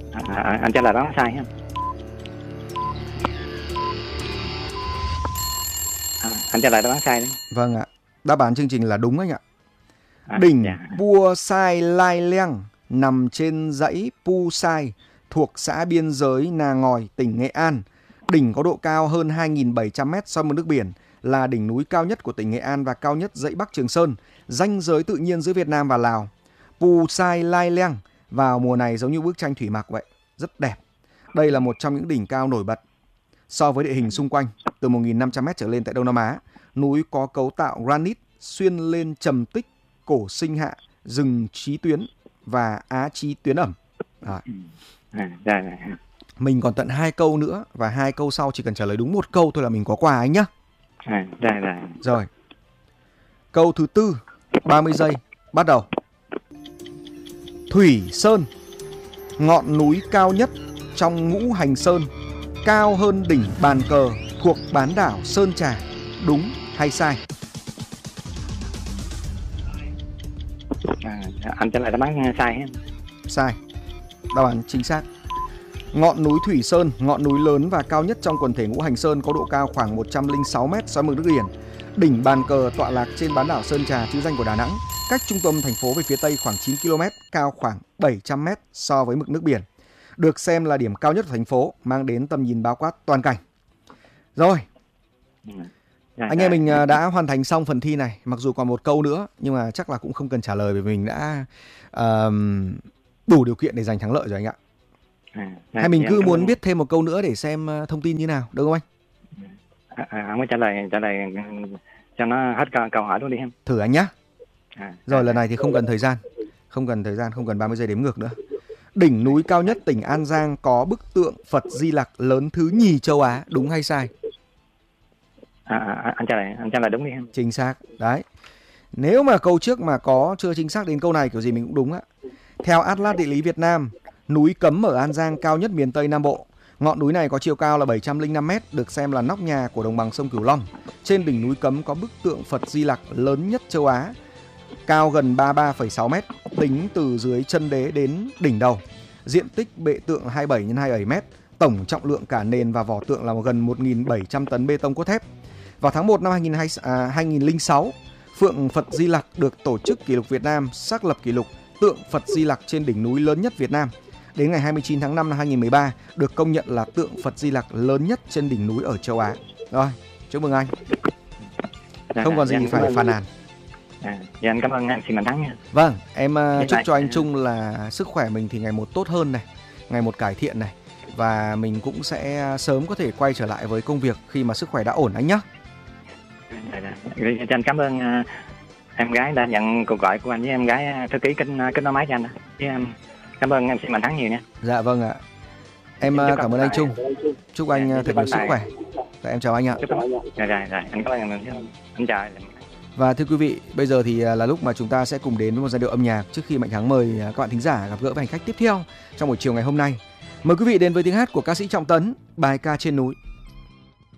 Anh trả lời đó sai ha. Anh trả lời đáp án sai đấy. Vâng ạ. Đáp án chương trình là đúng anh ạ. Đỉnh Pua Sai Lai Leng nằm trên dãy Pu Sai thuộc xã biên giới Nà Ngòi, tỉnh Nghệ An. Đỉnh có độ cao hơn 2.700 m so với mực nước biển, là đỉnh núi cao nhất của tỉnh Nghệ An và cao nhất dãy Bắc Trường Sơn, ranh giới tự nhiên giữa Việt Nam và Lào. Pu Sai Lai Leng vào mùa này giống như bức tranh thủy mặc vậy, rất đẹp. Đây là một trong những đỉnh cao nổi bật. So với địa hình xung quanh, từ 1.500 m trở lên tại Đông Nam Á, núi có cấu tạo granite xuyên lên trầm tích cổ sinh hạ, rừng trí tuyến và á trí tuyến ẩm. Mình còn tận 2 câu nữa và 2 câu sau chỉ cần trả lời đúng 1 câu thôi là mình có quà anh nhá. Rồi. Câu thứ tư, 30 giây, bắt đầu. Thủy Sơn, ngọn núi cao nhất trong Ngũ Hành Sơn, cao hơn đỉnh Bàn Cờ, thuộc bán đảo Sơn Trà, đúng hay sai? Anh trả lời đáp án sai. Sai. Đáp án chính xác. Ngọn núi Thủy Sơn, ngọn núi lớn và cao nhất trong quần thể Ngũ Hành Sơn, có độ cao khoảng 106 m so với mực nước biển. Đỉnh Bàn Cờ tọa lạc trên bán đảo Sơn Trà, trứ danh của Đà Nẵng, cách trung tâm thành phố về phía tây khoảng 9 km, cao khoảng 700 m so với mực nước biển. Được xem là điểm cao nhất của thành phố, mang đến tầm nhìn bao quát toàn cảnh. Rồi. Anh em mình đã hoàn thành xong phần thi này. Mặc dù còn 1 câu nữa, nhưng mà chắc là cũng không cần trả lời vì mình đã đủ điều kiện để giành thắng lợi rồi anh ạ. Hay mình cứ muốn biết thêm 1 câu nữa để xem thông tin như nào, được không anh? Không có trả lời cho nó hết câu hỏi luôn đi em. Thử anh nhá. Rồi lần này thì không cần thời gian, không cần 30 giây đếm ngược nữa. Đỉnh núi cao nhất tỉnh An Giang có bức tượng Phật Di Lặc lớn thứ nhì châu Á, đúng hay sai? Anh trả lời đúng đi em. Chính xác. Đấy. Nếu mà câu trước mà có chưa chính xác đến câu này kiểu gì mình cũng đúng á. Theo Atlas Địa lý Việt Nam, núi Cấm ở An Giang cao nhất miền Tây Nam Bộ. Ngọn núi này có chiều cao là 705 m, được xem là nóc nhà của đồng bằng sông Cửu Long. Trên đỉnh núi Cấm có bức tượng Phật Di Lặc lớn nhất châu Á, cao gần 33,6 m, tính từ dưới chân đế đến đỉnh đầu. Diện tích bệ tượng 27 x 27 m, tổng trọng lượng cả nền và vỏ tượng là gần 1.700 tấn bê tông cốt thép. Vào tháng 1 năm 2006, Phượng Phật Di Lặc được Tổ chức Kỷ lục Việt Nam xác lập kỷ lục tượng Phật Di Lặc trên đỉnh núi lớn nhất Việt Nam. Đến ngày 29 tháng 5 năm 2013 được công nhận là tượng Phật Di Lặc lớn nhất trên đỉnh núi ở châu Á. Rồi, chúc mừng anh. Không còn gì phải phàn nàn. Anh cảm ơn anh, xin thắng nha. Vâng, em chúc cho anh Trung là sức khỏe mình thì ngày một tốt hơn này, ngày một cải thiện này. Và mình cũng sẽ sớm có thể quay trở lại với công việc khi mà sức khỏe đã ổn anh nhé. Anh cảm ơn em gái đã nhận cuộc gọi của anh với em gái thư ký kết nối máy cho anh. Cảm ơn em, xin thắng nhiều nha. Dạ vâng ạ. Em cảm ơn anh Trung. Chúc anh thật nhiều sức khỏe. Dạ, em chào anh ạ. Rồi, anh cảm ơn anh chào. Và thưa quý vị, bây giờ thì là lúc mà chúng ta sẽ cùng đến với một giai điệu âm nhạc trước khi Mạnh Thắng mời các bạn thính giả gặp gỡ với hành khách tiếp theo trong buổi chiều ngày hôm nay. Mời quý vị đến với tiếng hát của ca sĩ Trọng Tấn, bài ca Trên Núi.